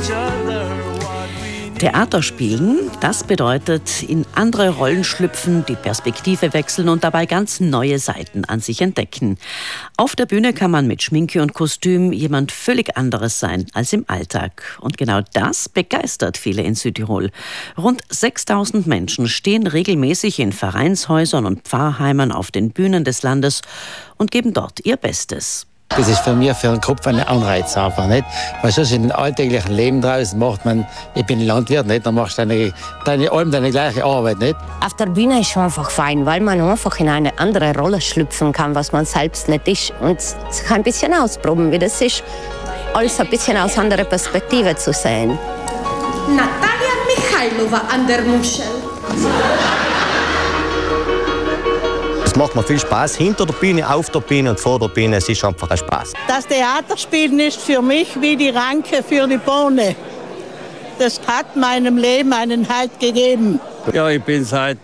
Theaterspielen, das bedeutet in andere Rollen schlüpfen, die Perspektive wechseln und dabei ganz neue Seiten an sich entdecken. Auf der Bühne kann man mit Schminke und Kostüm jemand völlig anderes sein als im Alltag. Und genau das begeistert viele in Südtirol. Rund 6000 Menschen stehen regelmäßig in Vereinshäusern und Pfarrheimen auf den Bühnen des Landes und geben dort ihr Bestes. Das ist für mich für den Kopf ein Anreiz einfach, nicht? Weil sonst in dem alltäglichen Leben draußen macht man, ich bin Landwirt, nicht? Dann machst du deine gleiche Arbeit, nicht? Auf der Bühne ist schon einfach fein, weil man einfach in eine andere Rolle schlüpfen kann, was man selbst nicht ist. Und sich ein bisschen ausprobieren, wie das ist, alles ein bisschen aus anderer Perspektive zu sehen. Natalia Michailova an der Muschel. Es macht mir viel Spaß, hinter der Bühne, auf der Bühne und vor der Bühne. Es ist einfach ein Spaß. Das Theaterspielen ist für mich wie die Ranke für die Bohne. Das hat meinem Leben einen Halt gegeben. Ja, ich bin seit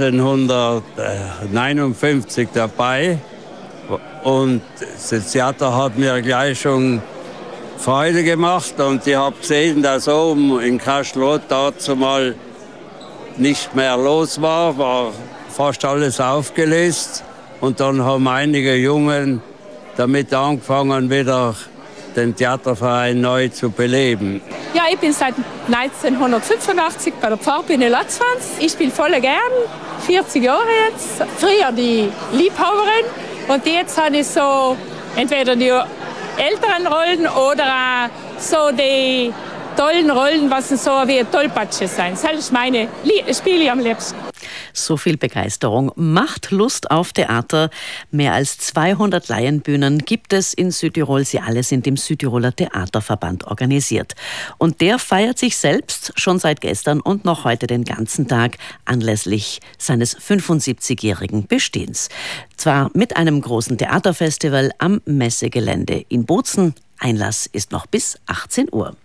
1959 dabei und das Theater hat mir gleich schon Freude gemacht und ich habe gesehen, dass oben in Kastelrod dazu mal nicht mehr los war fast alles aufgelöst und dann haben einige Jungen damit angefangen, wieder den Theaterverein neu zu beleben. Ja, ich bin seit 1985 bei der Pfarrbühne Latzwanz. Ich spiele voll gern, 40 Jahre jetzt. Früher die Liebhaberin und jetzt habe ich so entweder die älteren Rollen oder so die tollen Rollen, was so wie Tollpatsche sein. Das ist meine Spiele am liebsten. So viel Begeisterung macht Lust auf Theater. Mehr als 200 Laienbühnen gibt es in Südtirol. Sie alle sind im Südtiroler Theaterverband organisiert. Und der feiert sich selbst schon seit gestern und noch heute den ganzen Tag anlässlich seines 75-jährigen Bestehens. Zwar mit einem großen Theaterfestival am Messegelände in Bozen. Einlass ist noch bis 18 Uhr.